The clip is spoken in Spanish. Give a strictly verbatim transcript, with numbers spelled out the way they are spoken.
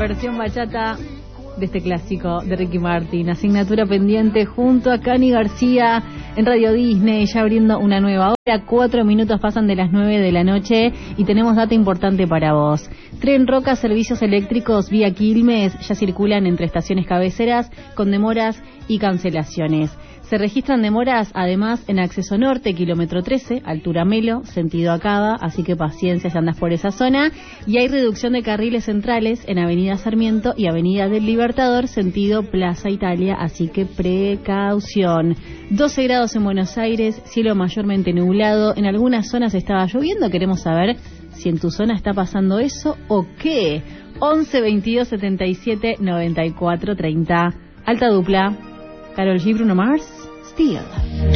versión bachata de este clásico de Ricky Martin. Asignatura pendiente junto a Cani García en Radio Disney, ya abriendo una nueva hora. Cuatro minutos pasan de las nueve de la noche y tenemos data importante para vos. Tren Roca, servicios eléctricos vía Quilmes ya circulan entre estaciones cabeceras con demoras y cancelaciones. Se registran demoras además en acceso norte, kilómetro trece, altura Melo, sentido Acaba, así que paciencia si andas por esa zona. Y hay reducción de carriles centrales en Avenida Sarmiento y Avenida del Libertador, sentido Plaza Italia, así que precaución. doce grados en Buenos Aires, cielo mayormente nublado, en algunas zonas estaba lloviendo, queremos saber si en tu zona está pasando eso o qué. once, veintidós, setenta y siete, noventa y cuatro, treinta. Alta dupla. Karol G, Bruno Mars, Steel.